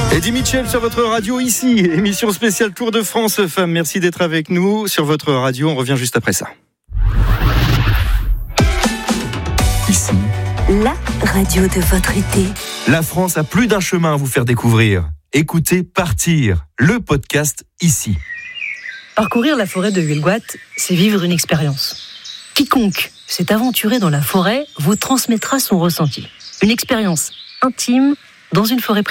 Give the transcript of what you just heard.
Eddie Mitchell sur votre radio ici, émission spéciale Tour de France Femmes. Merci d'être avec nous sur votre radio. On revient juste après ça. Ici, la radio de votre été. La France a plus d'un chemin à vous faire découvrir. Écoutez Partir, le podcast ici. Parcourir la forêt de Huelgoat, c'est vivre une expérience. Quiconque s'est aventuré dans la forêt vous transmettra son ressenti. Une expérience intime dans une forêt